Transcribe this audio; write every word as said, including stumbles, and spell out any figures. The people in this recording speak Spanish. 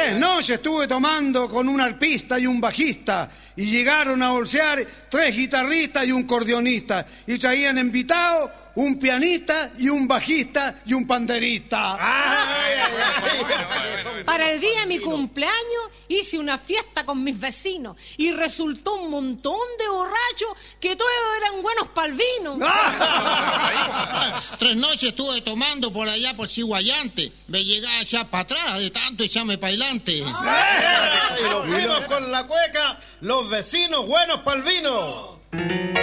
Tres noches estuve tomando con un arpista y un bajista y llegaron a bolsear tres guitarristas y un cordionista y traían invitados un pianista y un bajista y un panderista. Para el día de mi cumpleaños hice una fiesta con mis vecinos y resultó un montón de borrachos que todos eran buenos pa'l vino. Tres noches estuve tomando por allá por Ciguayante. Me llegaba allá para atrás de tanto echarme para adelante. Y los fuimos con la cueca, los vecinos buenos pa'l vino.